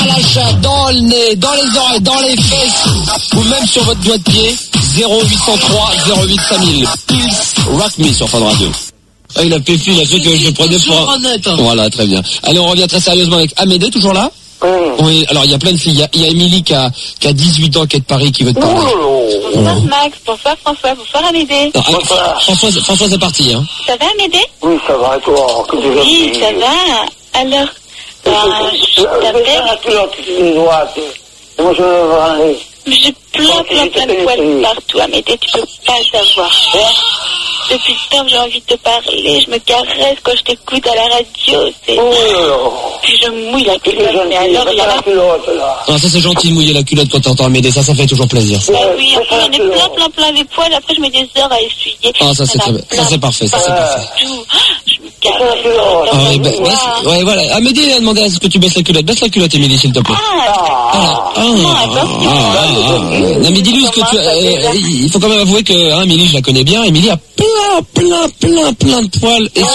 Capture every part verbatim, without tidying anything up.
l'achat, dans le nez, dans les oreilles, dans les fesses, ou même sur votre doigt de pied. zéro huit cent trois zéro huit cinq mille. Pulse Rock Me sur Fun Radio. Ah, il a péfi, il a fait que je le prenais pour... honnête, hein. Voilà, très bien. Allez, on revient très sérieusement avec Amédée, toujours là? Oui. Oui, alors il y a plein de filles. Il y a, il y a Émilie qui a, qui a dix-huit ans, qui est de Paris, qui veut te parler. Bonsoir Max, bonsoir François, bonsoir Amédée. Non, ah, François, François c'est parti, hein. Ça va Amédée? Oui, ça va, et toi? Que Oui, ça va. Alors, euh, je t'appelle... Moi, je veux branler. J'ai plein, plein, plein de poils partout, Amédée, tu peux pas savoir. Depuis le temps que j'ai envie de te parler, je me caresse quand je t'écoute à la radio, c'est... Oh, puis je mouille la culotte, mais alors il y a la... Ah, ça c'est gentil de mouiller la culotte quand t'entends Amédée, ça, ça fait toujours plaisir. Bah oui, après j'en ai plein, plein, plein les poils, après je mets des heures à essuyer. Ah, ça c'est très bien, ça c'est parfait, ça c'est parfait. Tout. Je me caresse. Ah oui, bah, baisse, ouais, voilà. Amédée a demandé à ce que tu baisses la culotte. Baisse la culotte, Émilie, s'il te plaît. Ah, Ah, ah, ah, non, mais dis-lui ce que tu... Euh, il faut quand même avouer que, hein, Émilie, je la connais bien. Émilie a plein, plein, plein, plein de poils. Et...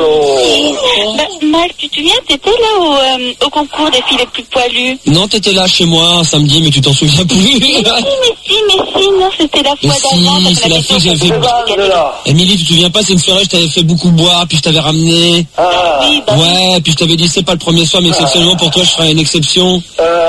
Bah, Max, tu te souviens, t'étais là au, euh, au concours des filles les plus poilues? Non, t'étais là chez moi un samedi, mais tu t'en souviens plus. Mais si, mais si, mais si, non, c'était la fois d'avant. Si, c'est la fille que j'avais fait... Émilie, tu te souviens pas, c'est une soirée, je t'avais fait beaucoup boire, puis je t'avais ramené. Ah, oui, bah ouais, puis je t'avais dit, c'est pas le premier soir, mais exceptionnellement pour toi, je ferai une exception.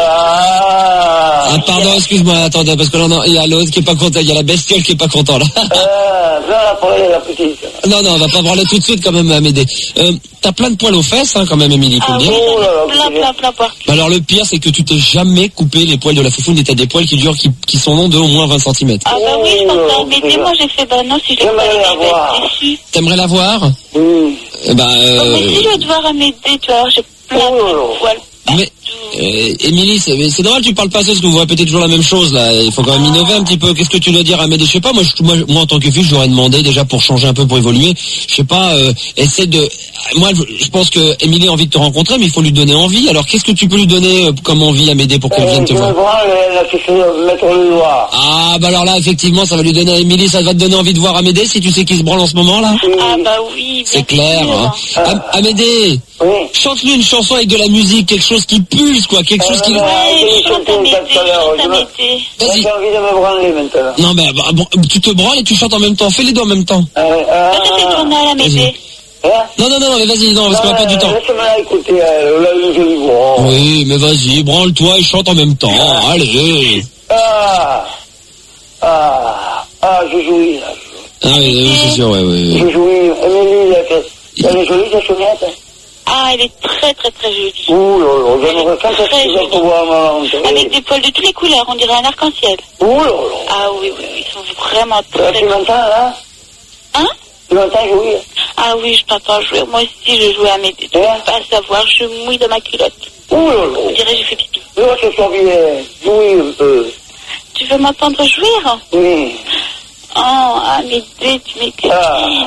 Ah, pardon, excuse-moi, attendez, parce que là, non, il y a l'autre qui est pas content, il y a la bestiole qui est pas content, là. Euh, là, pour la petite. Non, non, on va pas branler tout de suite, quand même, Amédée. Euh, t'as plein de poils aux fesses, hein, quand même, Émilie, faut ah, le dire. Oui, plein, plein, plein, plein. Alors, le pire, c'est que tu t'es jamais coupé les poils de la foufoune et t'as des poils qui durent, qui, qui sont longs de au moins vingt centimètres. Ah, bah oui, je pensais à Amédée, moi, j'ai fait, bah non, si je l'ai pas, il va être déçu. T'aimerais la voir? Oui. Eh ben, euh... Oh, mais si je veux te voir Amédée, tu vois, j'ai plein de poils. Mais, euh, Émilie, c'est, c'est normal que tu parles pas assez parce que vous répétez toujours la même chose, là. Il faut quand même innover un petit peu. Qu'est-ce que tu dois dire à Amédée? Je sais pas, moi, je, moi, moi, en tant que fille, je l'aurais demandé déjà pour changer un peu, pour évoluer. Je sais pas, euh, essaie de, moi, je, je pense que Émilie a envie de te rencontrer, mais il faut lui donner envie. Alors, qu'est-ce que tu peux lui donner euh, comme envie à Amédée pour qu'elle vienne te voir? Mettre le doigt. Ah, bah alors là, effectivement, ça va lui donner à Émilie, ça va te donner envie de voir Amédée si tu sais qu'il se branle en ce moment, là. Ah, bah oui. C'est clair, hein. Am- Amédée. Oui. Chante-lui une chanson avec de la musique, quelque chose qui pulse, quoi, quelque chose qui... Ouais, chante Amédée, chante Amédée. Vas-y. J'ai envie de me branler maintenant. Non, mais bah, bon, tu te branles et tu chantes en même temps. Fais les deux en même temps. Euh, euh, Toi, t'as fait tourner à Amédée. Hein? Non, non, non, non, mais vas-y, non, parce qu'on n'a pas du temps. Laisse-moi écouter, euh, là, une jolie voix. Oui, mais vas-y, branle-toi et chante en même temps. Allez. Ah, ah, ah, je jouis, là. Ah oui, oui, c'est sûr, ouais, ouais. Je jouis. Émilie, elle est jolie, ta chaumiette. Ah, elle est très, très, très jolie. Ouh là là, j'aimerais quand est-ce que tu vas pouvoir m'entendre. Avec des poils de toutes les couleurs, on dirait un arc-en-ciel. Ouh là là. Ah oui, oui, oui, ils sont vraiment très... Tu m'entends, là? Hein? Tu m'entends jouer? Ah oui, je t'entends jouer. Moi aussi, je joue à mes... Tu peux pas savoir, je mouille dans ma culotte. Ouh là là. On dirait que j'ai fait pipi. Là, c'est ça bien. Jouer un peu. Tu veux m'entendre jouir? Oui. Oh, Amédée, tu m'excites. Ah.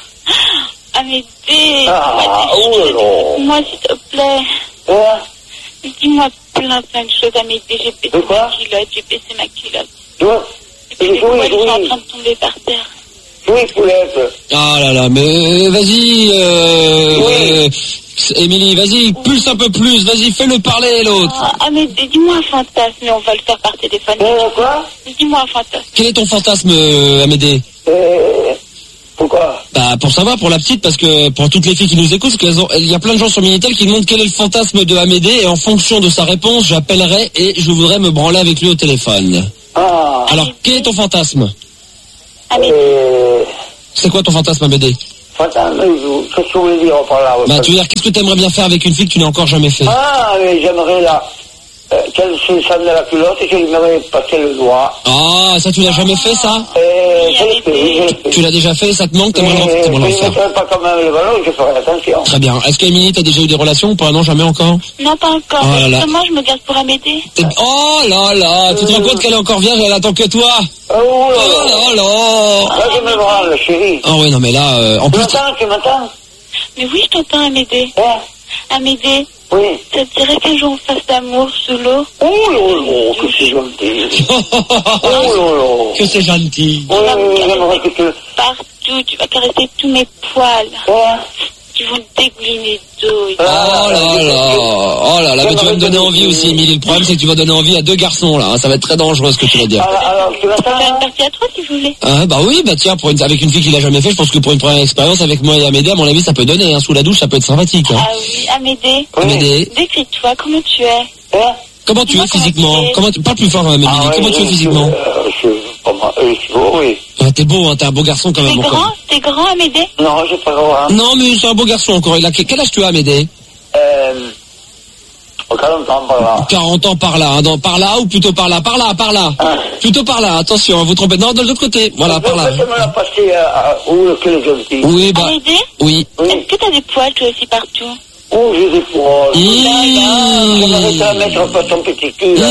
Amédée, Ah, ouh là là. dis-moi s'il te plaît. Hein? Dis-moi plein, plein de choses, Amédée. J'ai baissé De quoi? ma culotte, j'ai baissé ma culotte. Toi? Et puis les Jouer, poils sont en jouer. train de tomber par terre. Jouer, poulette. Ah là là, mais vas-y, euh... Oui. euh, Émilie, vas-y, pulse un peu plus, vas-y, fais-le parler, l'autre. Ah, Amédée, dis-moi un fantasme, mais on va le faire par téléphone. Euh, quoi? Dis-moi un fantasme. Quel est ton fantasme, euh, Amédée? Euh... Pourquoi? Bah, pour savoir, pour la petite, parce que pour toutes les filles qui nous écoutent, parce qu'elles ont, il y a plein de gens sur Minitel qui demandent quel est le fantasme de Amédée, et en fonction de sa réponse, j'appellerai et je voudrais me branler avec lui au téléphone. Ah. Alors, quel est ton fantasme? Amédée. Euh... C'est quoi ton fantasme, Amédée? Fantasme, qu'est-ce que tu voulais dire par là? Bah, tu veux dire, qu'est-ce que tu aimerais bien faire avec une fille que tu n'as encore jamais fait? Ah, mais j'aimerais là, euh, qu'elle se sale de la culotte et qu'elle m'aimerait passer le doigt. Ah, ça, tu l'as jamais fait, ça? Euh, je l'ai fait, je l'ai fait. Tu l'as déjà fait, ça te manque, t'aimerais Mais t'aimerais le je ne faire. ferai pas comme le ballon, je ferai attention. Très bien. Est-ce qu'Émilie, t'as déjà eu des relations ou pas? Non, jamais encore? Non, pas encore. Oh là là. Justement, je me garde pour Amédée. T'es- Oh là là, tu te rends compte qu'elle est encore vierge, elle attend que toi? Oh là Oh là. là là. Là, je me branle, chérie. Ah oui, non, mais là, euh, en Tu plus... m'entends, tu m'entends? Mais oui, je t'entends, Amédée. Hein? Amédée, Oui. ça te dirait qu'un jour on fasse l'amour sous l'eau? Oh là là, que c'est gentil. Oh là là. Que c'est gentil. Oui, oui, j'aimerais que tu... Partout, tu vas caresser tous mes poils. Hein? Qui vont dégouliner d'eau. Oh là là. Oh là là, mais tu... vas me donner envie aussi, Émilie. Le problème, c'est que tu vas donner envie à deux garçons, là. Ça va être très dangereux, ce que tu vas dire. Alors, alors tu vas On peut faire une faire partie à trois si vous voulez. Ah, bah oui, bah tiens, pour une, avec une fille qui l'a jamais fait, je pense que pour une première expérience avec moi et Amédée, à mon avis, ça peut donner, hein. Sous la douche, ça peut être sympathique, hein. Ah oui, Amédée. Amédée, Décris-toi, comment tu es? hein? comment tu es Dis-moi comment physiquement? tu es. Comment tu, parle plus fort, hein, Amélie. Ah, Comment oui, tu es oui, physiquement? euh, je, comment, euh, je suis beau, oui. Ah, t'es beau, hein, t'es un beau garçon quand T'es même. grand? encore. T'es grand, Amédée? Non, j'ai pas le droit. Non, mais c'est un beau garçon encore. Il a, quel âge tu as, Amédée? Euh, quarante ans par là. quarante ans par là, hein, dans, par là ou plutôt par là? Par là, par là. Ah. Plutôt par là, attention, hein, vous trompez. Non, de l'autre côté. Voilà, par là. Je vais me la passer à, à, où que les jeunes filles. Oui, bah, Amédée? oui. Oui. Est-ce que t'as des poils toi aussi partout? Où j'ai des poils. Mmh. J'aimerais ça mettre pas ton petit cul, là.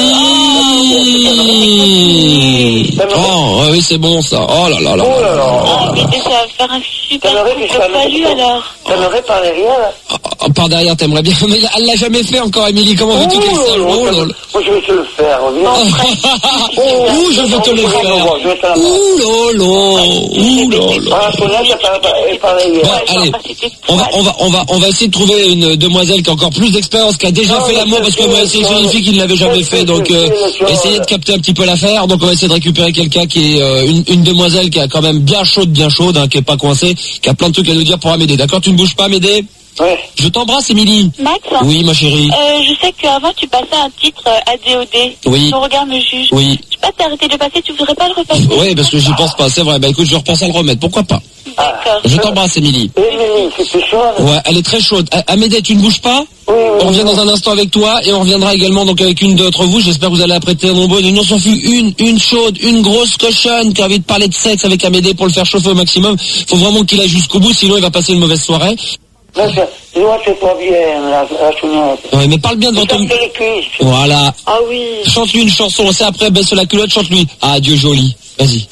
Mmh. Oh, ouais, oui, c'est bon ça. Oh là là là. Oh là là. Oh, Amédée, ça va faire un super T'aimerais que je couple fasse poilu alors. T'aimerais par derrière? Ah, par derrière, t'aimerais bien. Mais elle l'a jamais fait encore, Émilie. Comment veux-tu qu'elle sache? Oh là là. Moi, je vais te le faire, viens. Ouh, je veux te le faire. Je vais te la Ouh là là. Ouh là là. Ah, ton âge, par par Bon, derrière. allez, on va, on va, on va, on va essayer de trouver une demoiselle qui a encore plus d'expérience, qui a déjà Non, fait mais l'amour, parce que c'est- moi, c'est c'est- une fille qui ne l'avait jamais fait, donc euh, essayez de capter un petit peu l'affaire. Donc on va essayer de récupérer quelqu'un qui est euh, une, une demoiselle qui a quand même bien chaude, bien chaude, hein, qui est pas coincée, qui a plein de trucs à nous dire pour Amédée. D'accord, tu ne bouges pas, Amédée. Ouais. Je t'embrasse, Émilie. Max? Oui, ma chérie. Euh, je sais qu'avant tu passais un titre euh, A D O D. Oui. Ton regard me juge. Oui. Je sais pas, t'as arrêté de le passer, tu voudrais pas le repasser? Oui, parce que j'y pense pas, c'est vrai. Bah écoute, je repense à le remettre. Pourquoi pas? D'accord. Je t'embrasse, Émilie. Émilie, c'était chaud. Ouais, elle est très chaude. A- Amédée, tu ne bouges pas? Oui, oui, On revient oui. dans un instant avec toi et on reviendra également donc avec une d'entre vous. J'espère que vous allez apprêter nombreux. Il n'en s'en fut une, une chaude, une grosse cochonne qui a envie de parler de sexe avec Amédée pour le faire chauffer au maximum. Faut vraiment qu'il aille jusqu'au bout, sinon il va passer une mauvaise soirée. Non, c'est- dis-moi, c'est pas bien, la, la sonnette. Ouais, mais parle bien devant ton... Chante les cuisses. Voilà. Ah oui. Chante-lui une chanson. C'est après, baisse la culotte, chante-lui. Ah, adieu joli. Vas-y.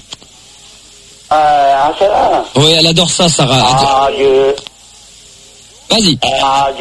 Ah, ah, ça va. Oui, elle adore ça, Sarah. Adieu. Vas-y. Adieu.